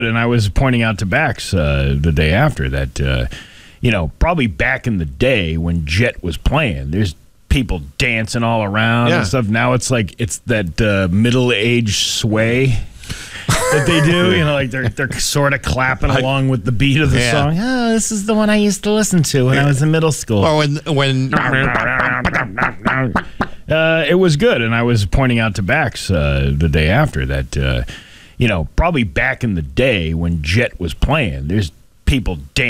And I was pointing out to Bax the day after that, probably back in the day when Jet was playing, there's people dancing all around and stuff. Now it's like it's that middle-aged sway that they do. They're sort of clapping along with the beat of the song. Oh, this is the one I used to listen to when I was in middle school. Or when it was good, and I was pointing out to Bax the day after that, probably back in the day when Jet was playing, there's people dancing